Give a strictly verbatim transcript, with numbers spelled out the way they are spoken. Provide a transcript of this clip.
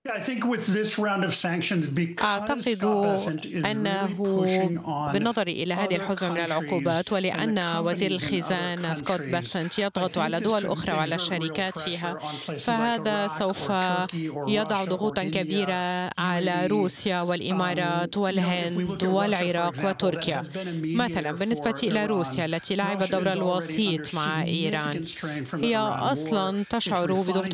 أعتقد أنه بالنظر إلى هذه الحزمة من العقوبات، ولأن وزير الخزانة سكوت بيسنت يضغط على دول أخرى وعلى الشركات فيها، فهذا سوف يضع ضغوطا كبيرة على روسيا والإمارات والهند والعراق وتركيا. مثلا بالنسبة إلى روسيا التي لعبت دور الوسيط مع إيران، هي أصلا تشعر بضغوط